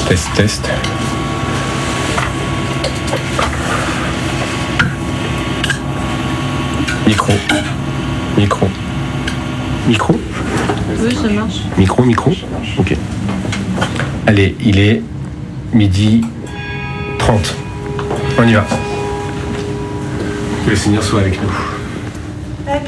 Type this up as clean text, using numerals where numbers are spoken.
Test. Micro. Oui, ça marche. Micro. Ok. Allez, il est 12h30. On y va. Que le Seigneur soit avec nous.